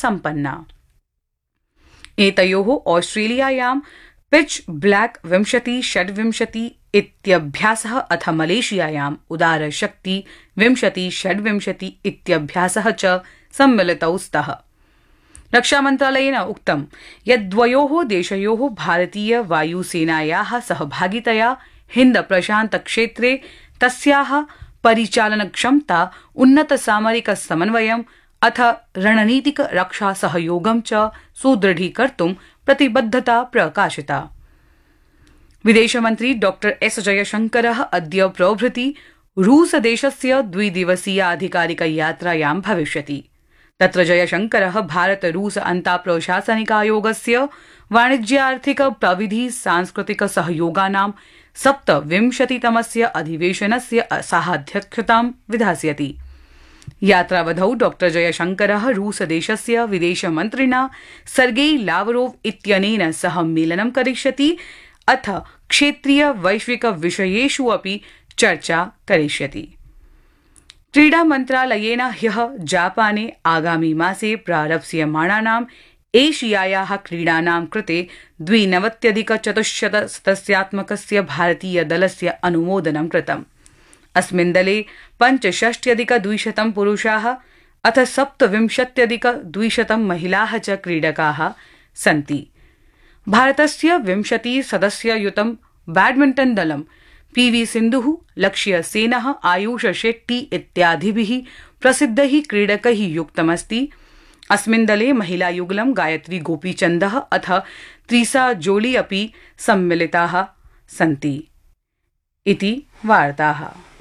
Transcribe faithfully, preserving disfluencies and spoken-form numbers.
सम्पन्ना। एतयोः ऑस्ट्रेलियायां pitch black विंशति षड्विंशति इत्यभ्यासः अथ मलेशियायाम् उदार शक्ति विंशति षड्विंशति इत्यभ्यासः च सम्मिलितौ स्तः। रक्षामन्त्रालयेन उक्तं यत् द्वयोः देशयोः भारतीय वायुसेनायाः सहभागितया हिन्द प्रशान्त क्षेत्रे तस्याः परिचालनक्षमता, उन्नत सामरिक समन्वयम् अथ रणनीतिक रक्षा सहयोगं च सुदृढीकर्तुं प्रतिबद्धता प्रकाशिता। विदेशमन्त्री डॉक्टर एस जयशंकरः अद्य प्रभृति रूसदेशस्य द्विदिवसीयाधिकारिक यात्रायां भविष्यति। तत्र जयशंकरः भारत रूस अन्ताप्रशासनिकायोगस्य वाणिज्यार्थिक प्रविधि सांस्कृतिक सहयोगानां सप्तविंशतितमस्य अधिवेशनस्य साहाध्यक्षतां विधास्यति। यात्रावधौ डॉक्टर जयशंकरः रूसदेशस्य विदेशमन्त्रिणा सर्गेई लावरोव इत्यनेन सह मेलनं करिष्यति अथ क्षेत्रीय वैश्विक विषयेषु अपि चर्चा करिष्यति। क्रीडा मन्त्रालयेन ह्यः जापाने आगामि मासे प्रारप्स्यमाणानाम् एशियायाः क्रीडानां कृते द्विनवत्यधिक चतुश्शत सदस्यात्मकस्य भारतीय दलस्य अनुमोदनं कृतम्। अस्मिन् दले पञ्चषष्ट्यधिक द्विशतं पुरुषाः अथ सप्तविंशत्यधिक द्विशतं महिलाः च क्रीडकाः सन्ति। भारतस्य विंशति सदस्ययुतं बैडमिण्टन् दलं पीवी सिन्धुः, लक्ष्य सेनः, आयुष शेट्टी इत्यादिभिः प्रसिद्धैः क्रीडकैः युक्तमस्ति। अस्मिन् दले महिलायुगलं गायत्री गोपीचन्दः अथ त्रिसा जोली अपि सम्मिलिताः सन्ति। इति वार्ताः।